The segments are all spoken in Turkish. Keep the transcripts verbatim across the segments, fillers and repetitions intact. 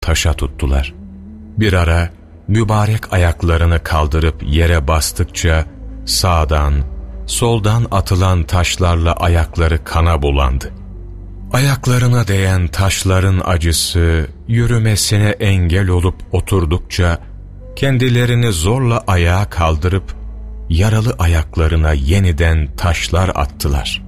taşa tuttular. Bir ara mübarek ayaklarını kaldırıp yere bastıkça sağdan, soldan atılan taşlarla ayakları kana bulandı. Ayaklarına değen taşların acısı yürümesine engel olup oturdukça kendilerini zorla ayağa kaldırıp yaralı ayaklarına yeniden taşlar attılar.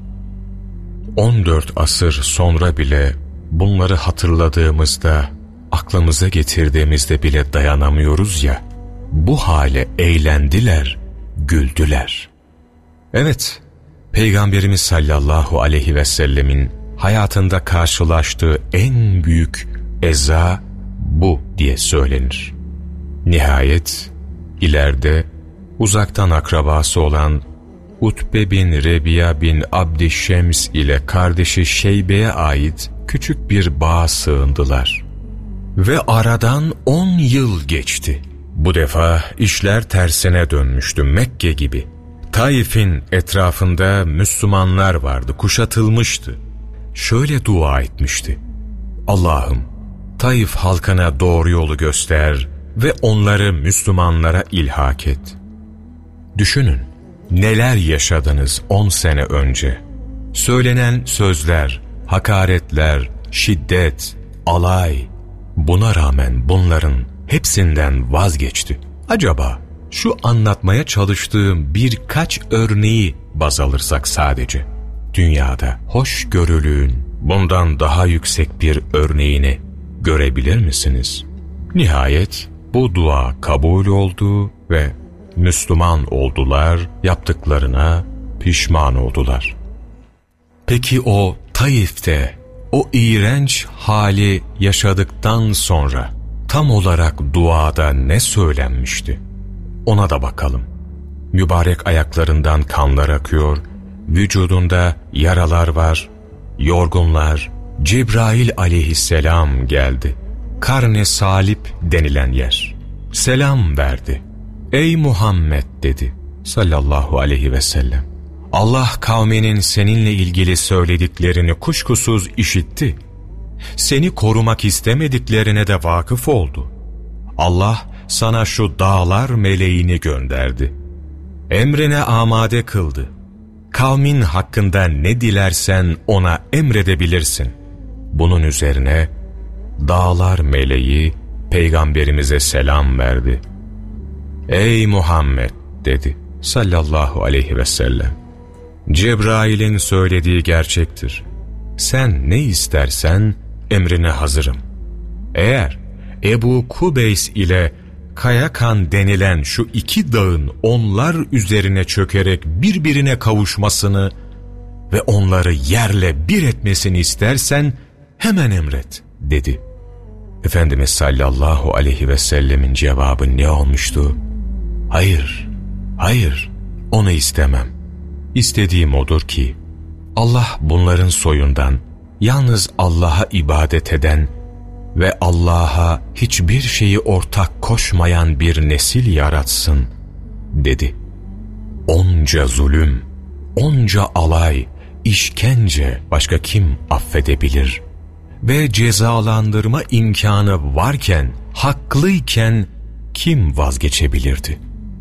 on dört asır sonra bile bunları hatırladığımızda, aklımıza getirdiğimizde bile dayanamıyoruz ya, bu hale eğlendiler, güldüler. Evet, Peygamberimiz sallallahu aleyhi ve sellemin hayatında karşılaştığı en büyük eza bu diye söylenir. Nihayet ileride uzaktan akrabası olan Utbe bin Rebiya bin Abdişşems ile kardeşi Şeybe'ye ait küçük bir bağa sığındılar. Ve aradan on yıl geçti. Bu defa işler tersine dönmüştü. Mekke gibi. Taif'in etrafında Müslümanlar vardı, kuşatılmıştı. Şöyle dua etmişti: Allah'ım, Taif halkına doğru yolu göster ve onları Müslümanlara ilhak et. Düşünün, neler yaşadınız on sene önce. Söylenen sözler, hakaretler, şiddet, alay. Buna rağmen bunların hepsinden vazgeçti. Acaba şu anlatmaya çalıştığım birkaç örneği baz alırsak sadece, dünyada hoşgörülüğün bundan daha yüksek bir örneğini görebilir misiniz? Nihayet bu dua kabul oldu ve Müslüman oldular, yaptıklarına pişman oldular. Peki o Taif'te o iğrenç hali yaşadıktan sonra tam olarak duada ne söylenmişti? Ona da bakalım. Mübarek ayaklarından kanlar akıyor, vücudunda yaralar var, yorgunlar. Cebrail aleyhisselam geldi. Karne Salip denilen yer. Selam verdi. Ey Muhammed dedi sallallahu aleyhi ve sellem. Allah kavminin seninle ilgili söylediklerini kuşkusuz işitti. Seni korumak istemediklerine de vakıf oldu. Allah sana şu dağlar meleğini gönderdi. Emrine amade kıldı. Kavmin hakkında ne dilersen ona emredebilirsin. Bunun üzerine dağlar meleği Peygamberimize selam verdi. Ey Muhammed dedi sallallahu aleyhi ve sellem. Cebrail'in söylediği gerçektir. Sen ne istersen emrine hazırım. Eğer Ebu Kubeys ile Kayakan denilen şu iki dağın onlar üzerine çökerek birbirine kavuşmasını ve onları yerle bir etmesini istersen hemen emret dedi. Efendimiz sallallahu aleyhi ve sellemin cevabı ne olmuştu? Hayır, hayır, onu istemem. İstediğim odur ki Allah bunların soyundan yalnız Allah'a ibadet eden ve Allah'a hiçbir şeyi ortak koşmayan bir nesil yaratsın dedi. Onca zulüm, onca alay, işkence başka kim affedebilir? Ve cezalandırma imkanı varken, haklıyken kim vazgeçebilirdi?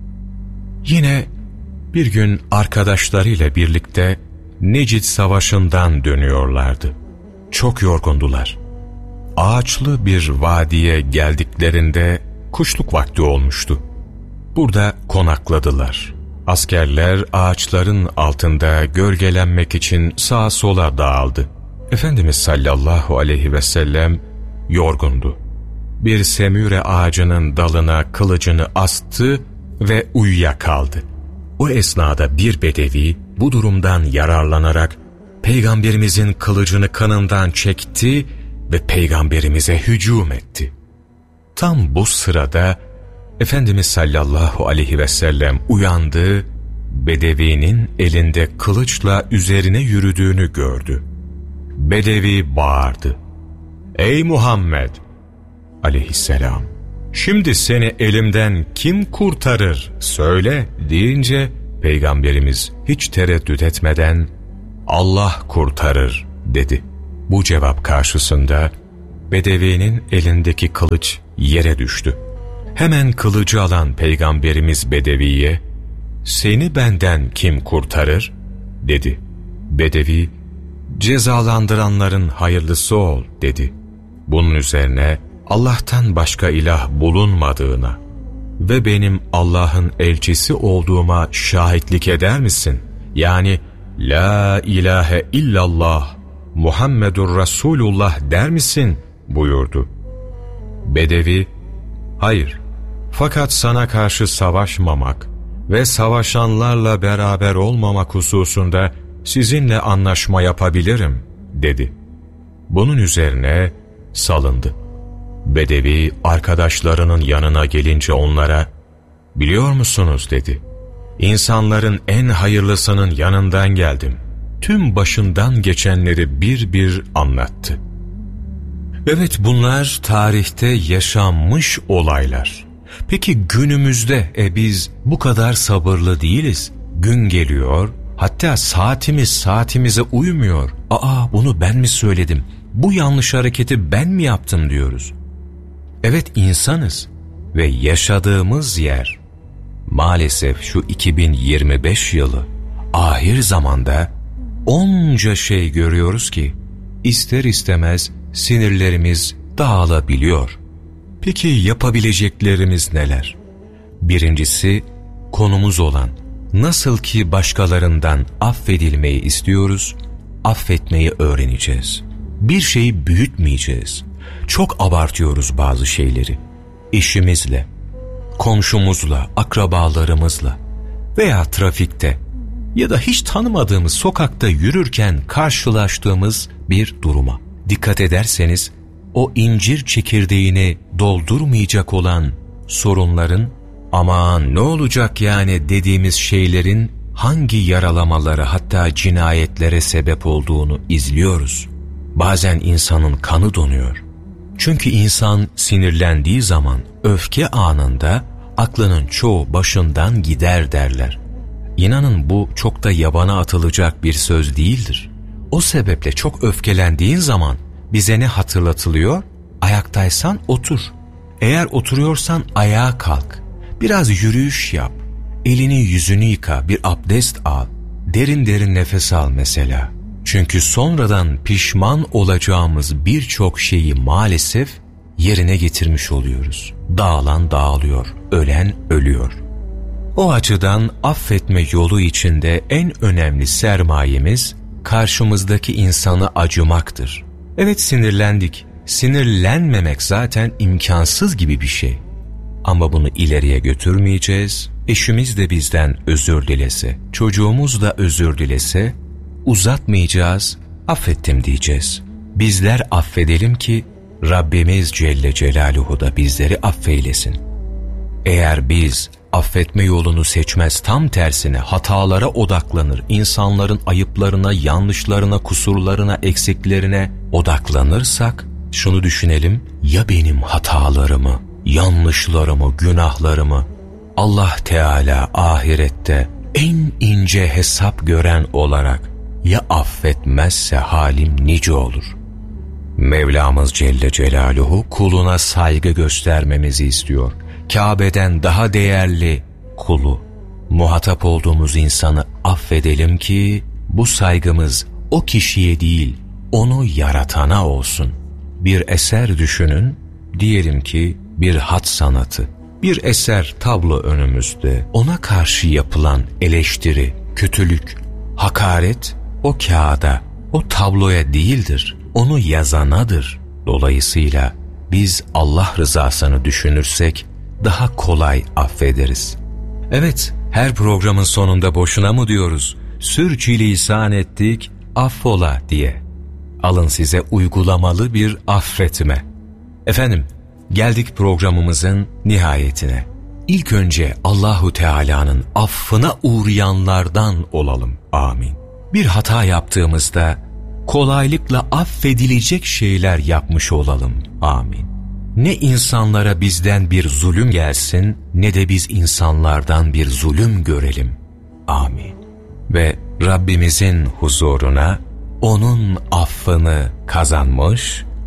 Yine bir gün arkadaşlarıyla birlikte Necid Savaşı'ndan dönüyorlardı. Çok yorgundular. Ağaçlı bir vadiye geldiklerinde kuşluk vakti olmuştu. Burada konakladılar. Askerler ağaçların altında gölgelenmek için sağa sola dağıldı. Efendimiz sallallahu aleyhi ve sellem yorgundu. Bir semüre ağacının dalına kılıcını astı ve uyuyakaldı. O esnada bir bedevi bu durumdan yararlanarak Peygamberimizin kılıcını kanından çekti ve Peygamberimize hücum etti. Tam bu sırada Efendimiz sallallahu aleyhi ve sellem uyandı, bedevinin elinde kılıçla üzerine yürüdüğünü gördü. Bedevi bağırdı. Ey Muhammed aleyhisselam, şimdi seni elimden kim kurtarır söyle deyince Peygamberimiz hiç tereddüt etmeden Allah kurtarır dedi. Bu cevap karşısında Bedevi'nin elindeki kılıç yere düştü. Hemen kılıcı alan Peygamberimiz Bedevi'ye, "Seni benden kim kurtarır?" dedi. Bedevi, "Cezalandıranların hayırlısı ol," dedi. Bunun üzerine Allah'tan başka ilah bulunmadığına ve benim Allah'ın elçisi olduğuma şahitlik eder misin? Yani La ilahe illallah Muhammedur Resulullah der misin? Buyurdu. Bedevi, "Hayır, fakat sana karşı savaşmamak ve savaşanlarla beraber olmamak hususunda sizinle anlaşma yapabilirim," dedi. Bunun üzerine salındı. Bedevi arkadaşlarının yanına gelince onlara, "Biliyor musunuz?" dedi. "İnsanların en hayırlısının yanından geldim." Tüm başından geçenleri bir bir anlattı. Evet, bunlar tarihte yaşanmış olaylar. Peki günümüzde e biz bu kadar sabırlı değiliz. Gün geliyor, hatta saatimiz saatimize uymuyor. "Aa, bunu ben mi söyledim? Bu yanlış hareketi ben mi yaptım?" diyoruz. Evet, insanız ve yaşadığımız yer maalesef şu iki bin yirmi beş yılı ahir zamanda onca şey görüyoruz ki ister istemez sinirlerimiz dağılabiliyor. Peki yapabileceklerimiz neler? Birincisi, konumuz olan nasıl ki başkalarından affedilmeyi istiyoruz, affetmeyi öğreneceğiz. Bir şeyi büyütmeyeceğiz. Çok abartıyoruz bazı şeyleri. Eşimizle, komşumuzla, akrabalarımızla veya trafikte ya da hiç tanımadığımız sokakta yürürken karşılaştığımız bir duruma. Dikkat ederseniz o incir çekirdeğini doldurmayacak olan sorunların, "Aman ne olacak yani?" dediğimiz şeylerin hangi yaralamalara, hatta cinayetlere sebep olduğunu izliyoruz. Bazen insanın kanı donuyor. Çünkü insan sinirlendiği zaman, öfke anında aklının çoğu başından gider derler. İnanın bu çok da yabana atılacak bir söz değildir. O sebeple çok öfkelendiğin zaman bize ne hatırlatılıyor? Ayaktaysan otur. Eğer oturuyorsan ayağa kalk. Biraz yürüyüş yap. Elini yüzünü yıka, bir abdest al. Derin derin nefes al mesela. Çünkü sonradan pişman olacağımız birçok şeyi maalesef yerine getirmiş oluyoruz. Dağılan dağılıyor, ölen ölüyor. O açıdan affetme yolu içinde en önemli sermayemiz karşımızdaki insanı acımaktır. Evet, sinirlendik. Sinirlenmemek zaten imkansız gibi bir şey. Ama bunu ileriye götürmeyeceğiz. Eşimiz de bizden özür dilese, çocuğumuz da özür dilese uzatmayacağız, affettim diyeceğiz. Bizler affedelim ki Rabbimiz Celle Celaluhu da bizleri affeylesin. Eğer biz affetme yolunu seçmez, tam tersine hatalara odaklanır, insanların ayıplarına, yanlışlarına, kusurlarına, eksiklerine odaklanırsak, şunu düşünelim: ya benim hatalarımı, yanlışlarımı, günahlarımı Allah Teala ahirette en ince hesap gören olarak ya affetmezse halim nice olur? Mevlamız Celle Celaluhu kuluna saygı göstermemizi istiyor. Kabe'den daha değerli kulu, muhatap olduğumuz insanı affedelim ki bu saygımız o kişiye değil, onu yaratana olsun. Bir eser düşünün, diyelim ki bir hat sanatı, bir eser tablo önümüzde. Ona karşı yapılan eleştiri, kötülük, hakaret o kağıda, o tabloya değildir, onu yazanadır. Dolayısıyla biz Allah rızasını düşünürsek daha kolay affederiz. Evet, her programın sonunda boşuna mı diyoruz? Sürçülisan ettik, affola diye. Alın size uygulamalı bir affetme. Efendim, geldik programımızın nihayetine. İlk önce Allahu Teala'nın affına uğrayanlardan olalım. Amin. Bir hata yaptığımızda kolaylıkla affedilecek şeyler yapmış olalım. Amin. Ne insanlara bizden bir zulüm gelsin, ne de biz insanlardan bir zulüm görelim. Amin. Ve Rabbimizin huzuruna onun affını kazanmış,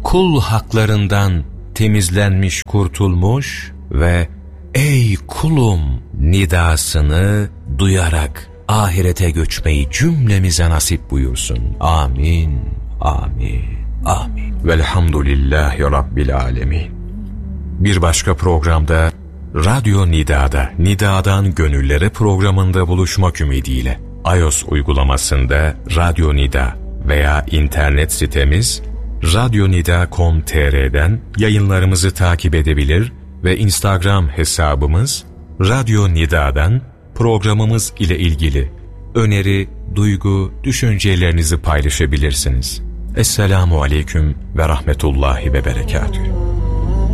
kul haklarından temizlenmiş, kurtulmuş ve ''Ey kulum'' nidasını duyarak ahirete göçmeyi cümlemize nasip buyursun. Amin, amin, amin. Velhamdülillahi Rabbil alemin. Bir başka programda Radyo Nida'da, Nida'dan Gönüllere programında buluşmak ümidiyle iOS uygulamasında Radyo Nida veya internet sitemiz radyonida nokta com nokta tr'den yayınlarımızı takip edebilir ve Instagram hesabımız Radyo Nida'dan programımız ile ilgili öneri, duygu, düşüncelerinizi paylaşabilirsiniz. Esselamu Aleyküm ve Rahmetullahi ve Berekatühü.